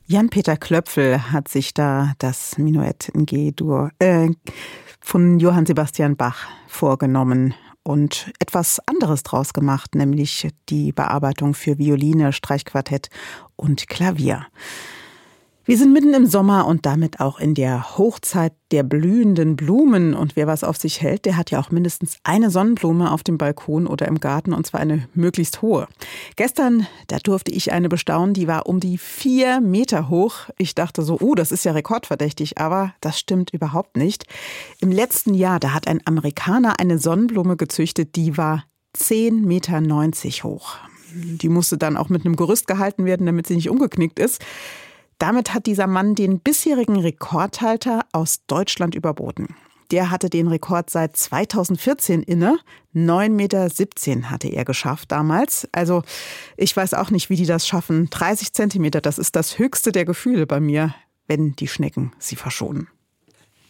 Jan-Peter Klöpfel hat sich da das Menuett in G-Dur von Johann Sebastian Bach vorgenommen und etwas anderes draus gemacht, nämlich die Bearbeitung für Violine, Streichquartett und Klavier. Wir sind mitten im Sommer und damit auch in der Hochzeit der blühenden Blumen. Und wer was auf sich hält, der hat ja auch mindestens eine Sonnenblume auf dem Balkon oder im Garten, und zwar eine möglichst hohe. Gestern, da durfte ich eine bestaunen, die war um die 4 Meter hoch. Ich dachte so, das ist ja rekordverdächtig, aber das stimmt überhaupt nicht. Im letzten Jahr, da hat ein Amerikaner eine Sonnenblume gezüchtet, die war 10,90 Meter hoch. Die musste dann auch mit einem Gerüst gehalten werden, damit sie nicht umgeknickt ist. Damit hat dieser Mann den bisherigen Rekordhalter aus Deutschland überboten. Der hatte den Rekord seit 2014 inne. 9,17 Meter hatte er geschafft damals. Also ich weiß auch nicht, wie die das schaffen. 30 Zentimeter, das ist das höchste der Gefühle bei mir, wenn die Schnecken sie verschonen.